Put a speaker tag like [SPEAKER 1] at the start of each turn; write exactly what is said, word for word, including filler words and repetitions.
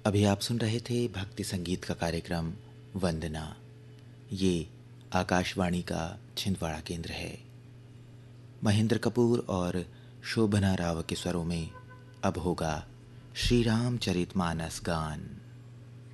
[SPEAKER 1] अभी आप सुन रहे थे भक्ति संगीत का कार्यक्रम वंदना। ये आकाशवाणी का छिंदवाड़ा केंद्र है। महेंद्र कपूर और शोभना राव के स्वरों में अब होगा श्री रामचरितमानस गान।